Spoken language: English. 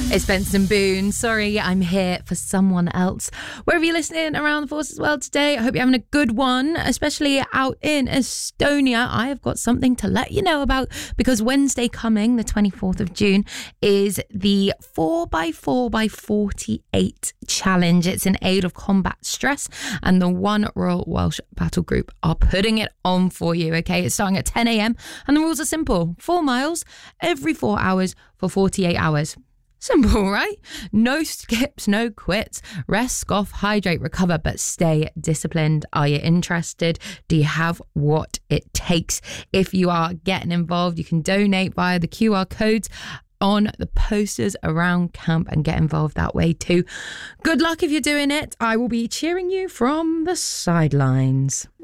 It's Benson Boone. Sorry, I'm here for someone else. Wherever you're listening around the Force as well today, I hope you're having a good one, especially out in Estonia. I have got something to let you know about because Wednesday coming, the 24th of June, is the 4x4x48 challenge. It's in aid of combat stress, and the One Royal Welsh Battle Group are putting it on for you, okay? It's starting at 10 a.m. and the rules are simple. 4 miles every 4 hours for 48 hours. Simple, right? No skips, no quits. Rest, scoff, hydrate, recover, but stay disciplined. Are you interested? Do you have what it takes? If you are getting involved, you can donate via the QR codes on the posters around camp and get involved that way too. Good luck if you're doing it. I will be cheering you from the sidelines.